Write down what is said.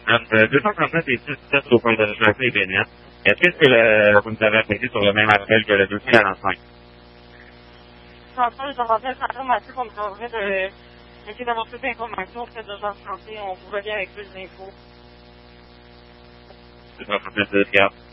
Entre 239 et 617 au point de recherche et Bennett. Est-ce que vous nous avez apprécié sur le même appel que le 245? François, je rappelle Sandra Mathieu qu'on me permet d'essayer d'avoir plus d'informations auprès de gens de santé. On vous revient avec plus d'infos. C'est pas de garde.